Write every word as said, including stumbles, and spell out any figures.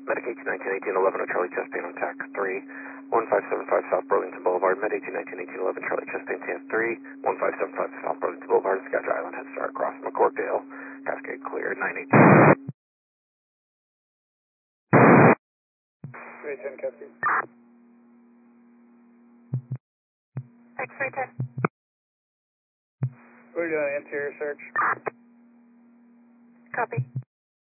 Medic eighteen nineteen eighteen eleven, oh Charlie chest pain on tack three, one five seven five South Burlington Boulevard, Med eighteen nineteen eighteen eleven Charlie chest pain T F three, one five seven five South Burlington Boulevard, Sketch Island, Head Start, cross McCorkdale, Cascade clear, nine eight two. three ten Cascade. X-ray ten. We're doing an interior search. Copy.